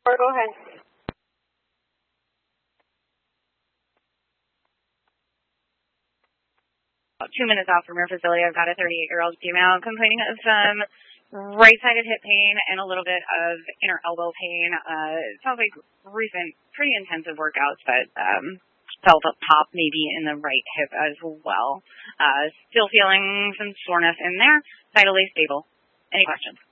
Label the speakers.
Speaker 1: Or go ahead.
Speaker 2: About 2 minutes out from your facility, I've got a 38-year-old female complaining of some right-sided hip pain and a little bit of inner elbow pain. It sounds like recent, pretty intensive workouts, but felt a pop maybe in the right hip as well. Still feeling some soreness in there. Vitally stable. Any questions?